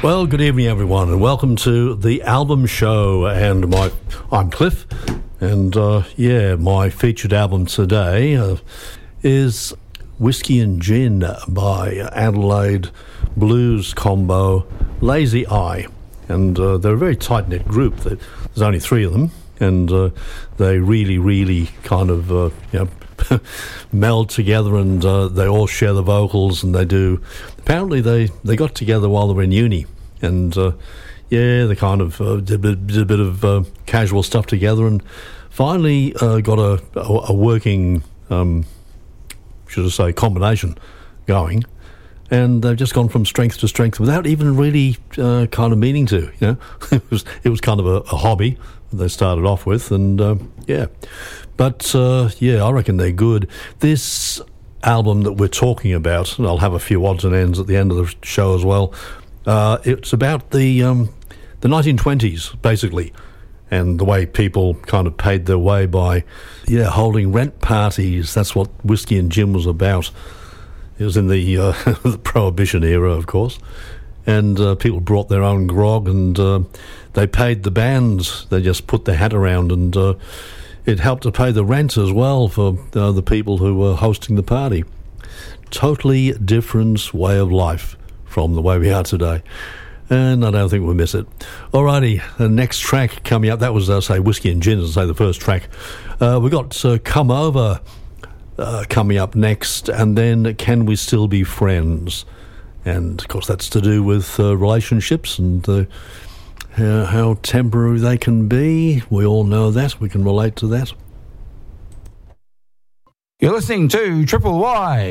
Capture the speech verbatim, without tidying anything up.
Well, good evening, everyone, and welcome to the album show. And my, I'm Cliff, and uh, yeah, my featured album today uh, is Whiskey and Gin by Adelaide blues combo Lazy Eye, and uh, they're a very tight-knit group. There's only three of them, and uh, they really, really kind of uh, you know. meld together, and uh, they all share the vocals, and they do. Apparently, they, they got together while they were in uni, and uh, yeah, they kind of uh, did, a, did a bit of uh, casual stuff together, and finally uh, got a, a, a working, um, should I say, combination going, and they've just gone from strength to strength without even really uh, kind of meaning to. You know, it was it was kind of a, a hobby they started off with, and uh, yeah. But, uh, yeah, I reckon they're good. This album that we're talking about, and I'll have a few odds and ends at the end of the show as well, uh, it's about the um, the nineteen twenties, basically, and the way people kind of paid their way by, yeah, holding rent parties. That's what Whiskey and Gin was about. It was in the, uh, the Prohibition era, of course, and uh, people brought their own grog, and uh, they paid the bands. They just put their hat around, and uh, it helped to pay the rent as well for uh, the people who were hosting the party. Totally different way of life from the way we are today. And I don't think we'll miss it. Alrighty, the next track coming up, that was, uh, say, Whiskey and Gin, as I say, the first track. Uh, we got uh, Come Over uh, coming up next, and then Can We Still Be Friends? And, of course, that's to do with uh, relationships and Uh, Uh, how temporary they can be. We all know that. We can relate to that. You're listening to Triple Y.